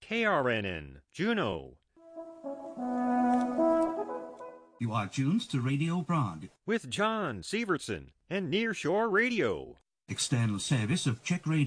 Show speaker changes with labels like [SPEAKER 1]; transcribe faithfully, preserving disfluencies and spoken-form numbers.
[SPEAKER 1] K R N N, Juneau.
[SPEAKER 2] You are tuned to Radio Prague
[SPEAKER 1] With John Sievertson and Nearshore Radio.
[SPEAKER 2] External service of Czech Radio.